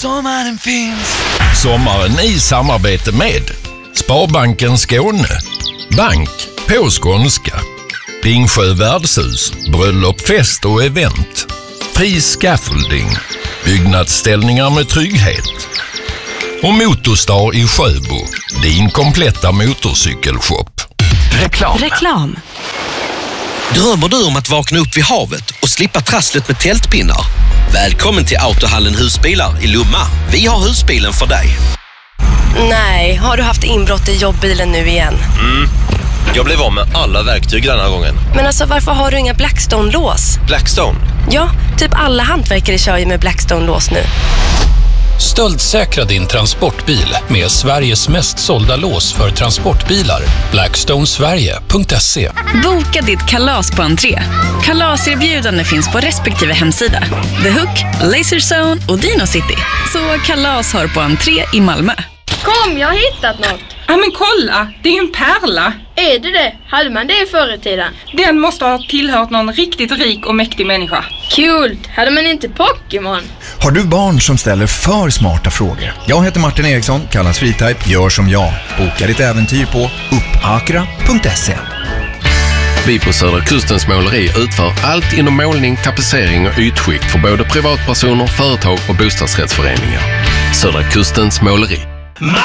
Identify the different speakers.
Speaker 1: sommaren finns.
Speaker 2: Sommaren i samarbete med Sparbanken Skåne, bank på skånska, Ringsjö värdshus, bröllop, fest och event, Fri scaffolding, byggnadsställningar med trygghet och Motorstar i Sjöbo, din kompletta motorcykelshop.
Speaker 3: Reklam.
Speaker 4: Drömmer du om att vakna upp vid havet och slippa trasslet med tältpinnar? Välkommen till Autohallen Husbilar i Lomma. Vi har husbilen för dig.
Speaker 3: Nej, har du haft inbrott i jobbbilen nu igen?
Speaker 5: Jag blev av med alla verktyg den här gången.
Speaker 3: Men alltså, varför har du inga Blackstone-lås?
Speaker 5: Blackstone?
Speaker 3: Ja, typ alla hantverkare kör ju med Blackstone-lås nu.
Speaker 6: Stöldsäkra din transportbil med Sveriges mest sålda lås för transportbilar. Blackstonesverige.se.
Speaker 7: Boka ditt kalas på entré. Kalaserbjudande finns på respektive hemsida. The Hook, Laserzone och Dino City. Så kalas har på entré i Malmö.
Speaker 8: Kom, jag har hittat något.
Speaker 9: Ja, men kolla, det är en pärla.
Speaker 8: Är det? Hade man det förr i tiden?
Speaker 9: Den måste ha tillhört någon riktigt rik och mäktig människa.
Speaker 8: Kul! Hade man inte Pokémon?
Speaker 1: Har du barn som ställer för smarta frågor? Jag heter Martin Eriksson, kallas Freetype. Gör som jag. Boka ditt äventyr på uppakra.se.
Speaker 10: Vi på Södra Kustens måleri utför allt inom målning, tapetsering och ytskikt för både privatpersoner, företag och bostadsrättsföreningar. Södra Kustens måleri.